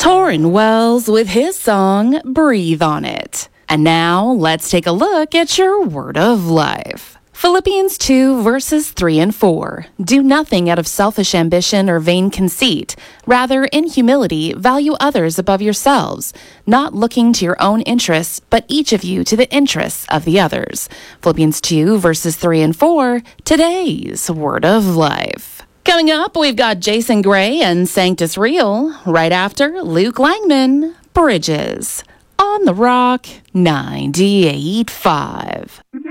Torrin Wells with his song, Breathe on It. And now, let's take a look at your word of life. Philippians 2, verses 3 and 4. Do nothing out of selfish ambition or vain conceit. Rather, in humility, value others above yourselves, not looking to your own interests, but each of you to the interests of the others. Philippians 2, verses 3 and 4, today's word of life. Coming up, we've got Jason Gray and Sanctus Real. Right after, Luke Langman, Bridges. On the Rock 98.5.